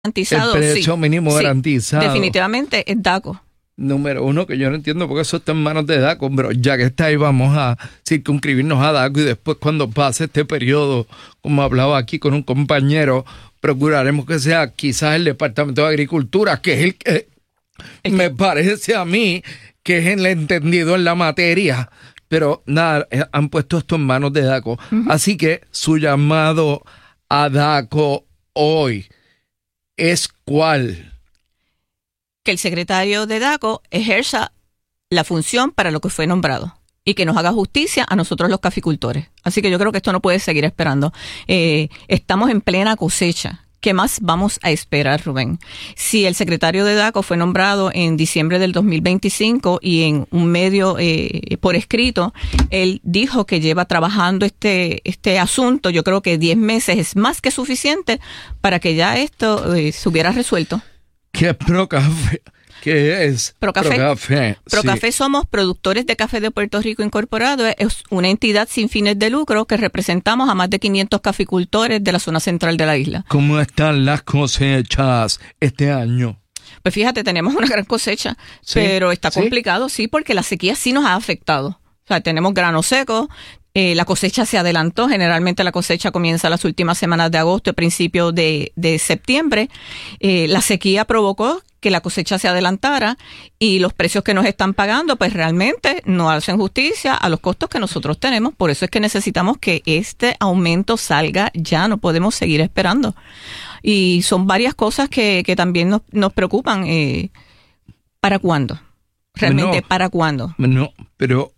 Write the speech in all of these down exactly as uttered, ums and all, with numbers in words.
garantizado. El precio sí. mínimo sí, garantizado. Definitivamente es DACO. Número uno, que yo no entiendo porque eso está en manos de DACO, pero ya que está ahí vamos a circunscribirnos a DACO y después cuando pase este periodo, como hablaba aquí con un compañero, procuraremos que sea quizás el Departamento de Agricultura, que es el que el me que... parece a mí que es el entendido en la materia, pero nada, han puesto esto en manos de DACO. Uh-huh. Así que su llamado a DACO hoy es ¿cuál? Que el secretario de DACO ejerza la función para lo que fue nombrado y que nos haga justicia a nosotros los caficultores. Así que yo creo que esto no puede seguir esperando. Eh, estamos en plena cosecha. ¿Qué más vamos a esperar, Rubén? Si el secretario de DACO fue nombrado en diciembre del dos mil veinticinco y en un medio eh, por escrito, él dijo que lleva trabajando este este asunto, yo creo que diez meses es más que suficiente para que ya esto eh, se hubiera resuelto. ¿Qué es Procafé? ¿Qué es Procafé? Procafé, Procafé sí. Somos productores de café de Puerto Rico Incorporado. Es una entidad sin fines de lucro que representamos a más de quinientos caficultores de la zona central de la isla. ¿Cómo están las cosechas este año? Pues fíjate, tenemos una gran cosecha, ¿sí? Pero está complicado, sí, porque la sequía sí nos ha afectado. O sea, tenemos grano seco. Eh, la cosecha se adelantó, generalmente la cosecha comienza las últimas semanas de agosto y principios de, de septiembre. Eh, la sequía provocó que la cosecha se adelantara y los precios que nos están pagando pues realmente no hacen justicia a los costos que nosotros tenemos. Por eso es que necesitamos que este aumento salga ya, no podemos seguir esperando. Y son varias cosas que, que también nos, nos preocupan. Eh, ¿Para cuándo? Realmente, no, ¿para cuándo? No, pero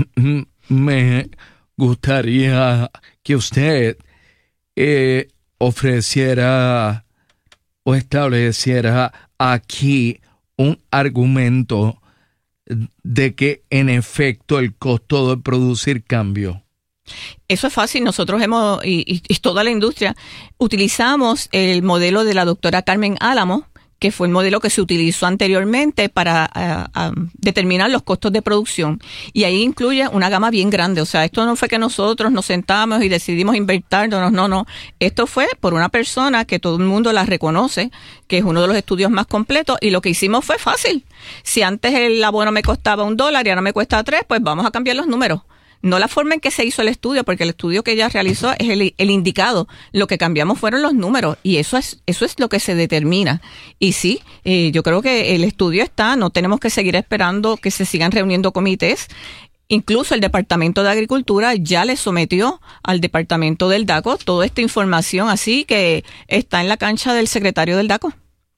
me gustaría que usted eh, ofreciera o estableciera aquí un argumento de que en efecto el costo de producir cambió. Eso es fácil. Nosotros hemos, y, y, y toda la industria, utilizamos el modelo de la doctora Carmen Álamo, que fue el modelo que se utilizó anteriormente para uh, uh, determinar los costos de producción. Y ahí incluye una gama bien grande. O sea, esto no fue que nosotros nos sentamos y decidimos invertirnos. No, no. Esto fue por una persona que todo el mundo la reconoce, que es uno de los estudios más completos. Y lo que hicimos fue fácil. Si antes el abono me costaba un dólar y ahora me cuesta tres, pues vamos a cambiar los números. No la forma en que se hizo el estudio, porque el estudio que ella realizó es el, el indicado. Lo que cambiamos fueron los números y eso es eso es lo que se determina. Y sí, eh, yo creo que el estudio está, no tenemos que seguir esperando que se sigan reuniendo comités. Incluso el Departamento de Agricultura ya le sometió al Departamento del DACO toda esta información, así que está en la cancha del secretario del DACO.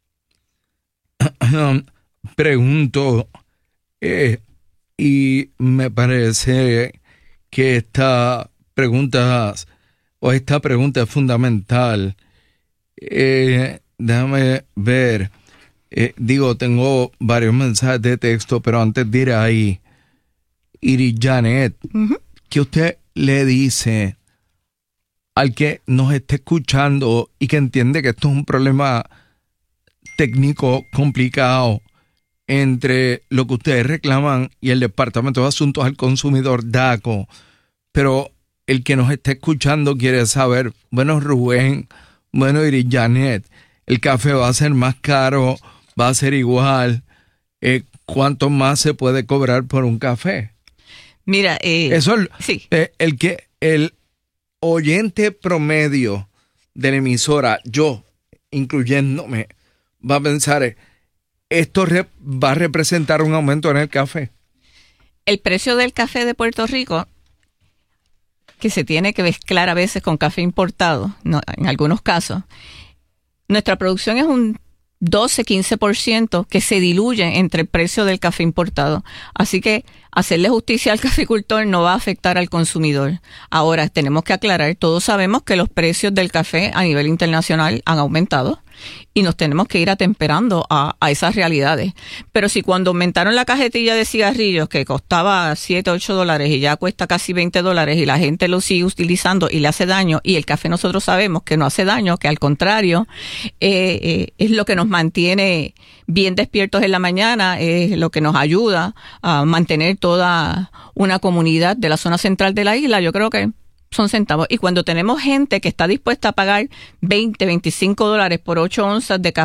Pregunto, eh, y me parece que esta pregunta o esta pregunta es fundamental. Eh, déjame ver. Eh, digo, tengo varios mensajes de texto, pero antes de ir ahí, Iris Janet, uh-huh. ¿qué usted le dice al que nos esté escuchando y que entiende que esto es un problema técnico complicado entre lo que ustedes reclaman y el Departamento de Asuntos al Consumidor DACO, pero el que nos está escuchando quiere saber, bueno, Rubén, bueno, Iris Janet, el café va a ser más caro, va a ser igual, eh, ¿cuánto más se puede cobrar por un café? Mira, eh, eso es sí. eh, el que el oyente promedio de la emisora, yo, incluyéndome, va a pensar, eh, ¿esto re- va a representar un aumento en el café? El precio del café de Puerto Rico, que se tiene que mezclar a veces con café importado, no, en algunos casos, nuestra producción es un doce a quince por ciento que se diluye entre el precio del café importado. Así que hacerle justicia al caficultor no va a afectar al consumidor. Ahora, tenemos que aclarar, todos sabemos que los precios del café a nivel internacional han aumentado y nos tenemos que ir atemperando a, a esas realidades. Pero si cuando aumentaron la cajetilla de cigarrillos, que costaba siete, ocho dólares y ya cuesta casi veinte dólares y la gente lo sigue utilizando y le hace daño, y el café nosotros sabemos que no hace daño, que al contrario, eh, eh, es lo que nos mantiene bien despiertos en la mañana, es lo que nos ayuda a mantener toda una comunidad de la zona central de la isla. Yo creo que son centavos. Y cuando tenemos gente que está dispuesta a pagar veinte, veinticinco dólares por ocho onzas de café